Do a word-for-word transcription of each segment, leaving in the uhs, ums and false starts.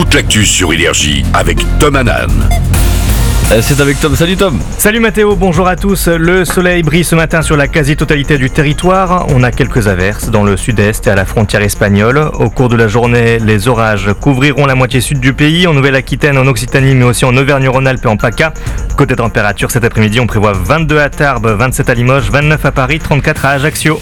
toute l'actu sur Énergie avec Tom Hanan. C'est avec Tom. Salut Tom. Salut Mathéo, bonjour à tous. Le soleil brille ce matin sur la quasi-totalité du territoire. On a quelques averses dans le sud-est et à la frontière espagnole. Au cours de la journée, les orages couvriront la moitié sud du pays, en Nouvelle-Aquitaine, en Occitanie, mais aussi en Auvergne-Rhône-Alpes et en PACA. Côté température, cet après-midi, on prévoit vingt-deux à Tarbes, vingt-sept à Limoges, vingt-neuf à Paris, trente-quatre à Ajaccio.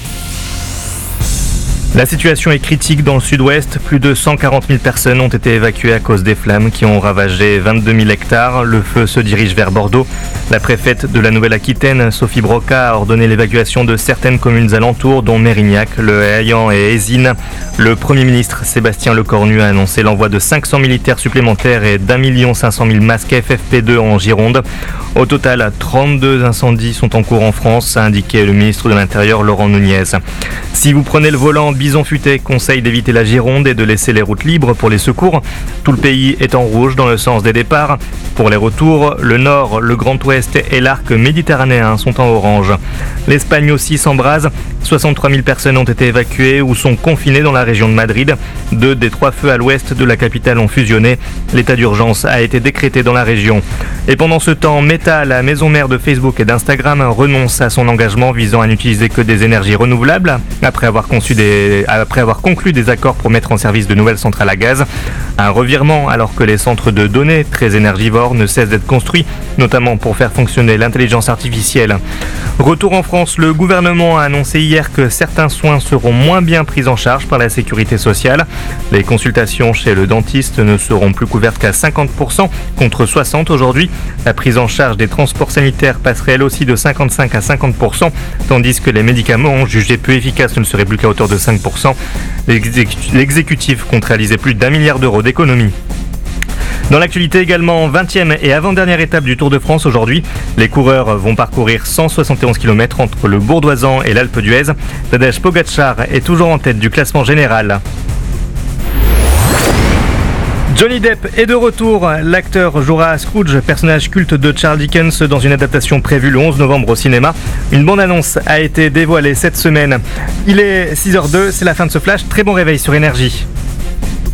La situation est critique dans le sud-ouest. Plus de cent quarante mille personnes ont été évacuées à cause des flammes qui ont ravagé vingt-deux mille hectares. Le feu se dirige vers Bordeaux. La préfète de la Nouvelle-Aquitaine, Sophie Broca, a ordonné l'évacuation de certaines communes alentours, dont Mérignac, Le Haillan et Ézines. Le Premier ministre Sébastien Lecornu a annoncé l'envoi de cinq cents militaires supplémentaires et d'un million cinq cent mille masques F F P deux en Gironde. Au total, trente-deux incendies sont en cours en France, a indiqué le ministre de l'Intérieur Laurent Nunez. Si vous prenez le volant, Bison Futé conseille d'éviter la Gironde et de laisser les routes libres pour les secours. Tout le pays est en rouge dans le sens des départs. Pour les retours, le Nord, le Grand Ouest et l'arc méditerranéen sont en orange. L'Espagne aussi s'embrase. soixante-trois mille personnes ont été évacuées ou sont confinées dans la région de Madrid. Deux des trois feux à l'ouest de la capitale ont fusionné. L'état d'urgence a été décrété dans la région. Et pendant ce temps, Meta, la maison mère de Facebook et d'Instagram, renonce à son engagement visant à n'utiliser que des énergies renouvelables après avoir, conçu des, après avoir conclu des accords pour mettre en service de nouvelles centrales à gaz. Un revirement alors que les centres de données très énergivores ne cessent d'être construits, notamment pour faire fonctionner l'intelligence artificielle. Retour en France, le gouvernement a annoncé hier que certains soins seront moins bien pris en charge par la sécurité sociale. Les consultations chez le dentiste ne seront plus couvertes qu'à cinquante pour cent contre soixante pour cent aujourd'hui. La prise en charge des transports sanitaires passerait elle aussi de cinquante-cinq à cinquante pour cent, tandis que les médicaments jugés peu efficaces ne le seraient plus qu'à hauteur de cinq pour cent. L'exécutif compte réaliser plus d'un milliard d'euros d'économies. Dans l'actualité également, vingtième et avant-dernière étape du Tour de France aujourd'hui. Les coureurs vont parcourir cent soixante et onze kilomètres entre le Bourdoisan et l'Alpe d'Huez. Tadej Pogačar est toujours en tête du classement général. Johnny Depp est de retour. L'acteur jouera Scrooge, personnage culte de Charles Dickens, dans une adaptation prévue le onze novembre au cinéma. Une bande-annonce a été dévoilée cette semaine. Il est six heures zéro deux, c'est la fin de ce flash. Très bon réveil sur Énergie.